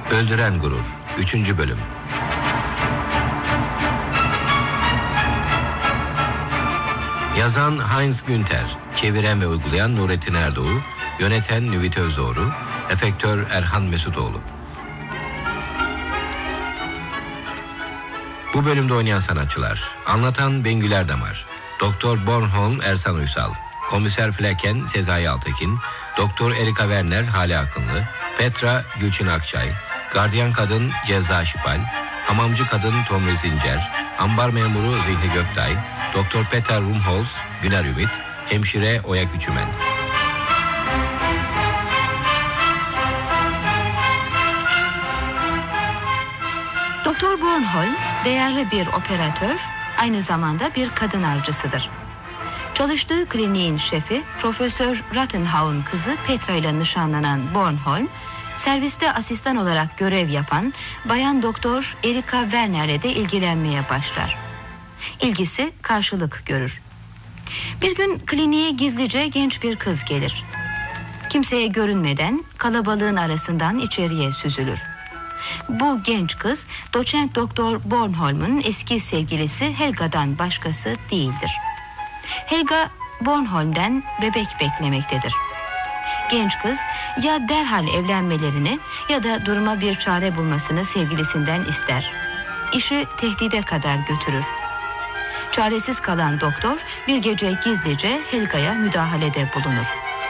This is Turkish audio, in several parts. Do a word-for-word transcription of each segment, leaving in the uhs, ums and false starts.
Öldüren Gurur üçüncü bölüm. Yazan Heinz Günther, çeviren ve uygulayan Nurettin Erdoğu, yöneten Nüvit Özdoğru, efektör Erhan Mesutoğlu. Bu bölümde oynayan sanatçılar: anlatan Bengül Erdemar, Doktor Bornholm Ersan Uysal, Komiser Flecken Sezai Altekin, Doktor Erika Werner Hale Akınlı, Petra Gülçin Akçay, Gardiyan Kadın Cevza Şipal, Hamamcı Kadın Tomri Zincer, Ambar Memuru Zihni Göktay, Doktor Peter Rumholz Güner Ümit, Hemşire Oya Küçümen. Doktor Bornholm değerli bir operatör, aynı zamanda bir kadın avcısıdır. Çalıştığı kliniğin şefi Profesör Rattenhau'nun kızı Petra ile nişanlanan Bornholm, serviste asistan olarak görev yapan Bayan Doktor Erika Werner'le de ilgilenmeye başlar. İlgisi karşılık görür. Bir gün kliniğe gizlice genç bir kız gelir. Kimseye görünmeden kalabalığın arasından içeriye süzülür. Bu genç kız doçent Doktor Bornholm'un eski sevgilisi Helga'dan başkası değildir. Helga Bornholm'den bebek beklemektedir. Genç kız ya derhal evlenmelerini ya da duruma bir çare bulmasını sevgilisinden ister. İşi tehdide kadar götürür. Çaresiz kalan doktor bir gece gizlice Helga'ya müdahalede bulunur.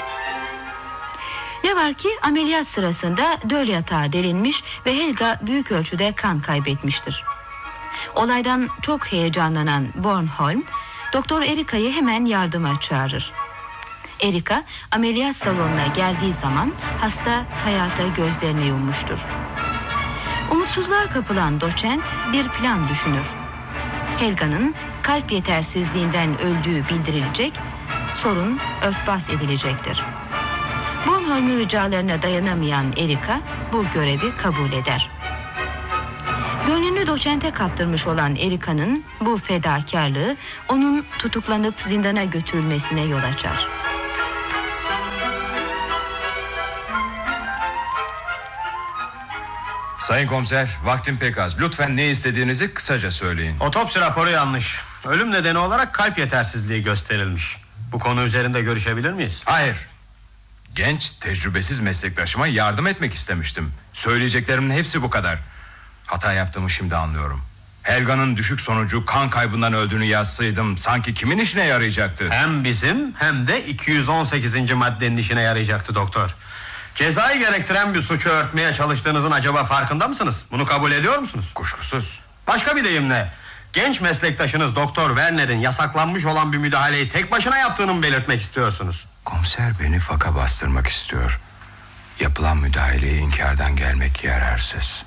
Ne var ki ameliyat sırasında döl yatağı delinmiş ve Helga büyük ölçüde kan kaybetmiştir. Olaydan çok heyecanlanan Bornholm, Doktor Erika'yı hemen yardıma çağırır. Erika ameliyat salonuna geldiği zaman hasta hayata gözlerini yummuştur. Umutsuzluğa kapılan doçent bir plan düşünür. Helga'nın kalp yetersizliğinden öldüğü bildirilecek, sorun örtbas edilecektir. Bornholm'un ricalarına dayanamayan Erika bu görevi kabul eder. Gönlünü doçente kaptırmış olan Erika'nın bu fedakarlığı onun tutuklanıp zindana götürülmesine yol açar. Sayın komiser, vaktim pek az. Lütfen ne istediğinizi kısaca söyleyin. Otopsi raporu yanlış. Ölüm nedeni olarak kalp yetersizliği gösterilmiş. Bu konu üzerinde görüşebilir miyiz? Hayır. Genç, tecrübesiz meslektaşıma yardım etmek istemiştim. Söyleyeceklerimin hepsi bu kadar. Hata yaptığımı şimdi anlıyorum. Helga'nın düşük sonucu kan kaybından öldüğünü yazsaydım sanki kimin işine yarayacaktı? Hem bizim hem de iki yüz on sekizinci maddenin işine yarayacaktı doktor. Cezayı gerektiren bir suçu örtmeye çalıştığınızın acaba farkında mısınız? Bunu kabul ediyor musunuz? Kuşkusuz. Başka bir deyimle, genç meslektaşınız Doktor Werner'in yasaklanmış olan bir müdahaleyi tek başına yaptığını mı belirtmek istiyorsunuz? Komiser beni faka bastırmak istiyor. Yapılan müdahaleyi inkardan gelmek yararsız.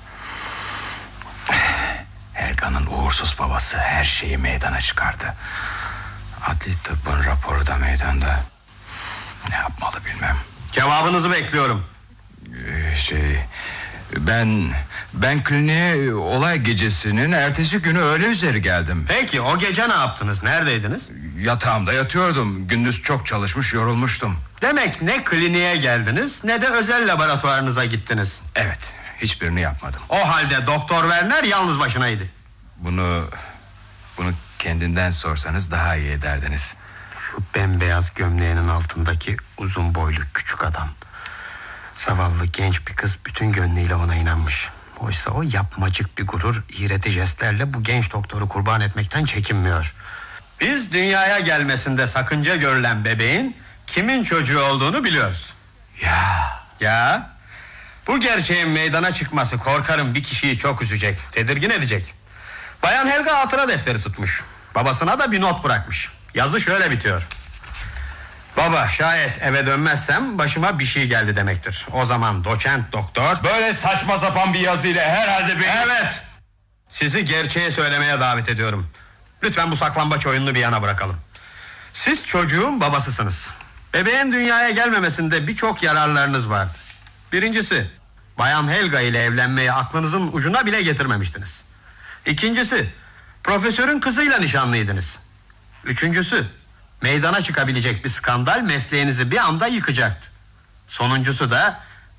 Helga'nın uğursuz babası her şeyi meydana çıkardı. Adli tıbbın raporu da meydanda. Ne yapmalı bilmem. Cevabınızı bekliyorum. Ee, şey... Ben... Ben kliniğe olay gecesinin ertesi günü öğle üzeri geldim. Peki o gece ne yaptınız? Neredeydiniz? Yatağımda yatıyordum. Gündüz çok çalışmış, yorulmuştum. Demek ne kliniğe geldiniz ne de özel laboratuvarınıza gittiniz. Evet, hiçbirini yapmadım. O halde Doktor Werner yalnız başınaydı. Bunu... Bunu kendinden sorsanız daha iyi ederdiniz. Şu bembeyaz gömleğinin altındaki uzun boylu küçük adam. Zavallı genç bir kız bütün gönlüyle ona inanmış. Oysa o yapmacık bir gurur, iğreti jestlerle bu genç doktoru kurban etmekten çekinmiyor. Biz dünyaya gelmesinde sakınca görülen bebeğin kimin çocuğu olduğunu biliyoruz. Ya... Ya... Bu gerçeğin meydana çıkması korkarım bir kişiyi çok üzecek, tedirgin edecek. Bayan Helga hatıra defteri tutmuş. Babasına da bir not bırakmış. Yazı şöyle bitiyor: baba, şayet eve dönmezsem başıma bir şey geldi demektir. O zaman doçent doktor... Böyle saçma sapan bir yazıyla herhalde beni... Evet. Sizi gerçeği söylemeye davet ediyorum. Lütfen bu saklambaç oyununu bir yana bırakalım. Siz çocuğun babasısınız. Bebeğin dünyaya gelmemesinde birçok yararlarınız vardı. Birincisi, Bayan Helga ile evlenmeyi aklınızın ucuna bile getirmemiştiniz. İkincisi, profesörün kızıyla nişanlıydınız. Üçüncüsü, meydana çıkabilecek bir skandal mesleğinizi bir anda yıkacaktı. Sonuncusu da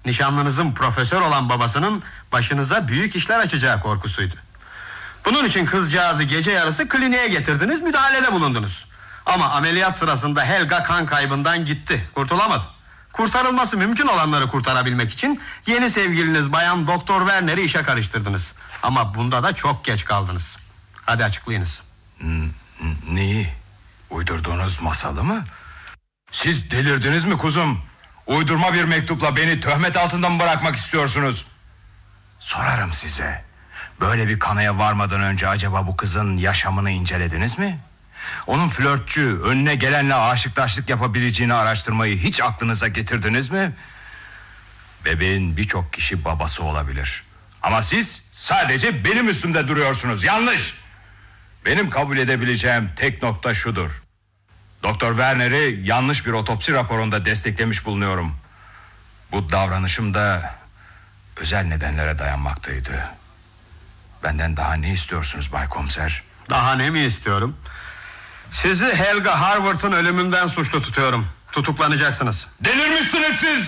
Nişanlınızın profesör olan babasının başınıza büyük işler açacağı korkusuydu. Bunun için kızcağızı gece yarısı kliniğe getirdiniz, müdahalede bulundunuz. Ama ameliyat sırasında Helga kan kaybından gitti, kurtulamadı. Kurtarılması mümkün olanları kurtarabilmek için yeni sevgiliniz Bayan Doktor Werner'i işe karıştırdınız. Ama bunda da çok geç kaldınız. Hadi açıklayınız. N- neyi? Uydurduğunuz masalı mı? Siz delirdiniz mi kuzum? Uydurma bir mektupla beni töhmet altında mı bırakmak istiyorsunuz? Sorarım size. Böyle bir kanıya varmadan önce acaba bu kızın yaşamını incelediniz mi? Onun flörtçü, önüne gelenle aşıktaşlık yapabileceğini araştırmayı hiç aklınıza getirdiniz mi? Bebeğin birçok kişi babası olabilir. Ama siz sadece benim üstümde duruyorsunuz. Yanlış. Benim kabul edebileceğim tek nokta şudur. Doktor Werner'i yanlış bir otopsi raporunda desteklemiş bulunuyorum. Bu davranışım da özel nedenlere dayanmaktaydı. Benden daha ne istiyorsunuz Bay Komiser? Daha ne mi istiyorum? Sizi Helga Harvard'ın ölümünden suçlu tutuyorum. Tutuklanacaksınız. Delirmişsiniz siz!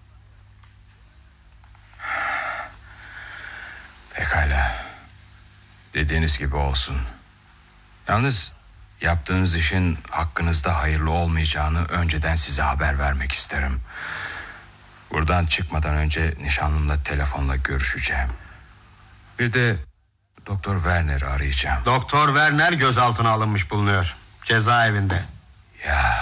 Pekala. Dediğiniz gibi olsun. Yalnız yaptığınız işin hakkınızda hayırlı olmayacağını önceden size haber vermek isterim. Buradan çıkmadan önce nişanlımla telefonla görüşeceğim. Bir de Doktor Werner'i arayacağım. Doktor Werner gözaltına alınmış bulunuyor. Cezaevinde. Ya